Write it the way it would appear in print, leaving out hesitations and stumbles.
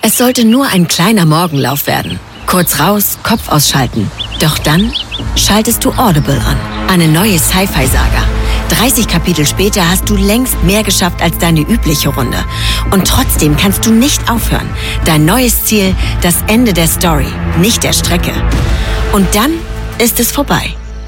Es sollte nur ein kleiner Morgenlauf werden. Kurz raus, Kopf ausschalten. Doch dann schaltest du Audible an. Eine neue Sci-Fi-Saga. 30 Kapitel später hast du längst mehr geschafft als deine übliche Runde. Und trotzdem kannst du nicht aufhören. Dein neues Ziel, das Ende der Story, nicht der Strecke. Und dann ist es vorbei.